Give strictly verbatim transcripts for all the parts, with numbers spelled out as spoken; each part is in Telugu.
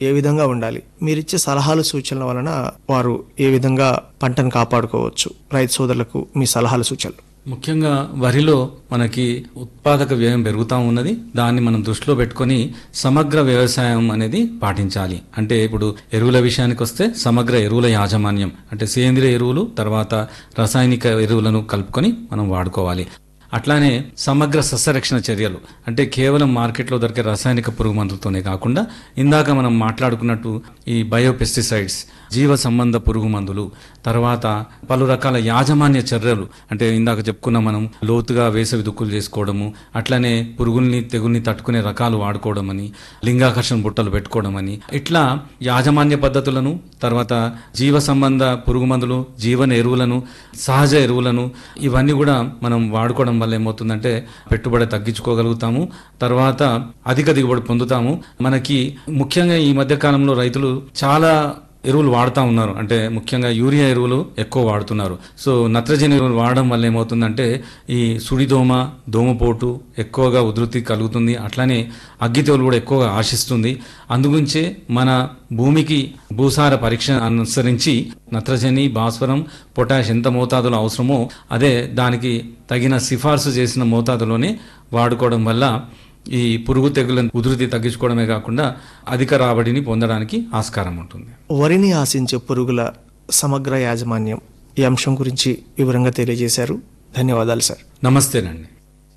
ఏ విధంగా ఉండాలి, మీరిచ్చే సలహాలు సూచనల వలన వారు ఏ విధంగా పంటను కాపాడుకోవచ్చు, రైతు సోదరులకు మీ సలహాలు సూచనలు? ముఖ్యంగా వరిలో మనకి ఉత్పాదక వ్యయం పెరుగుతూ ఉన్నది. దాన్ని మనం దృష్టిలో పెట్టుకొని సమగ్ర వ్యవసాయం అనేది పాటించాలి. అంటే ఇప్పుడు ఎరువుల విషయానికి వస్తే సమగ్ర ఎరువుల యాజమాన్యం అంటే సేంద్రియ ఎరువులు తర్వాత రసాయనిక ఎరువులను కలుపుకొని మనం వాడుకోవాలి. అట్లానే సమగ్ర సస్యరక్షణ చర్యలు అంటే కేవలం మార్కెట్లో దొరికే రసాయనిక పురుగు మందులతోనే కాకుండా ఇందాక మనం మాట్లాడుకున్నట్టు ఈ బయోపెస్టిసైడ్స్, జీవ సంబంధ పురుగు మందులు, తర్వాత పలు రకాల యాజమాన్య చర్యలు అంటే ఇందాక చెప్పుకున్న మనం లోతుగా వేసవి దుక్కులు చేసుకోవడము, అట్లనే పురుగుల్ని తెగుల్ని తట్టుకునే రకాలు వాడుకోవడం అని, లింగాకర్షణ బుట్టలు పెట్టుకోవడం అని, ఇట్లా యాజమాన్య పద్ధతులను, తర్వాత జీవ సంబంధ పురుగు మందులు, జీవన ఎరువులను, సహజ ఎరువులను ఇవన్నీ కూడా మనం వాడుకోవడం వల్ల ఏమవుతుందంటే పెట్టుబడి తగ్గించుకోగలుగుతాము, తర్వాత అధిక దిగుబడి పొందుతాము. మనకి ముఖ్యంగా ఈ మధ్య కాలంలో రైతులు చాలా ఎరువులు వాడుతూ ఉన్నారు. అంటే ముఖ్యంగా యూరియా ఎరువులు ఎక్కువ వాడుతున్నారు. సో నత్రజని ఎరువులు వాడడం వల్ల ఏమవుతుందంటే ఈ సుడిదోమ, దోమపోటు ఎక్కువగా ఉధృతి కలుగుతుంది. అట్లానే అగ్గి తెగులు కూడా ఎక్కువగా ఆశిస్తుంది. అందుగురించే మన భూమికి భూసార పరీక్ష అనుసరించి నత్రజని, భాస్వరం, పొటాష్ ఎంత మోతాదులో అవసరమో అదే దానికి తగిన సిఫార్సు చేసిన మోతాదులోనే వాడుకోవడం వల్ల ఈ పురుగు తెగుల ఉధృతి తగ్గించుకోవడమే కాకుండా అధిక రాబడిని పొందడానికి ఆస్కారం ఉంటుంది. వరిని ఆశించే పురుగుల సమగ్ర యాజమాన్యం ఈ అంశం గురించి వివరంగా తెలియజేశారు. ధన్యవాదాలు సార్. నమస్తేనండి.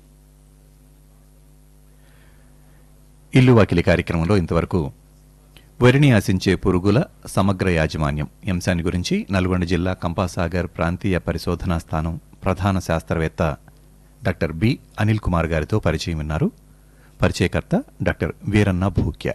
ఇల్లు వాకిలి కార్యక్రమంలో ఇంతవరకు వరిని ఆశించే పురుగుల సమగ్ర యాజమాన్యం ఈ అంశాన్ని గురించి నల్గొండ జిల్లా కంపాసాగర్ ప్రాంతీయ పరిశోధనా స్థానం ప్రధాన శాస్త్రవేత్త డాక్టర్ బి అనిల్ కుమార్ గారితో పరిచయం విన్నారు. పరిచయకర్త డాక్టర్ వీరన్న భూక్య.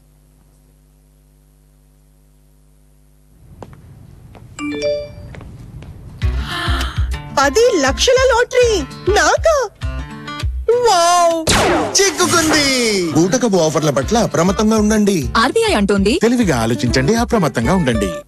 పది లక్షల లాటరీ నాకా? వావ్! చిక్కుకుంది. బూటకపు ఆఫర్ల పట్ల అప్రమత్తంగా ఉండండి. ఆర్బీఐ అంటోంది తెలివిగా ఆలోచించండి, అప్రమత్తంగా ఉండండి.